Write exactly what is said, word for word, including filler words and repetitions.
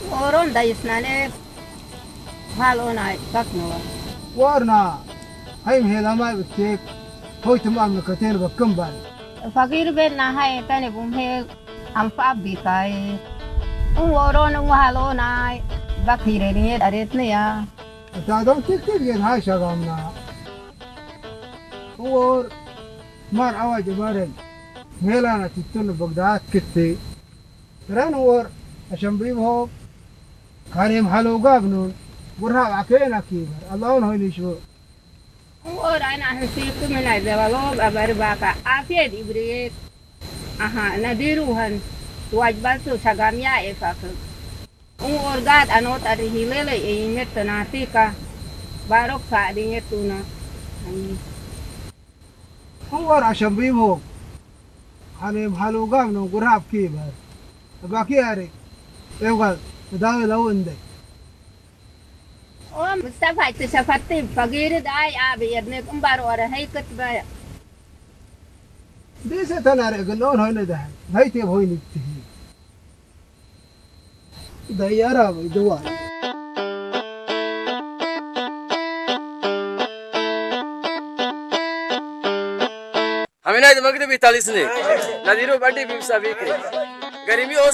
Oron da isnane halonay bakmıyor. warna hay mhelama bitek hoy tamam katen bakam bal Fakir ben na hay tane bum he am fa bi kai. Oron halonay bakire ni aret ne ya. ta dam tek tek gen hay shagamna war mar awaj baren helana titun bagdad kitte ran war asham bi ho karim halo gabnun burha akena kibar allah hoy nisho Oron ana hasi kumina zawalo abar baka afiyat ibriyet. Aha nadiruhan wajbal tu sagamya e fakir. Un orgat anot ari hilele e imet natika barok fa dinge tuna. war asham bi ho karim halo gabnun burha kibar baki are egal dawe lawende Oh Mustafa tu safati fakir dai abi erne kumbar ora hay katba. ديسة تنار قلون هاي نداه هاي تيب هاي نتهي ديارة دوار हमें ना दिमाग में तालीस ने नदीरों बड़ी बिम्सा भी करे गर्मी हो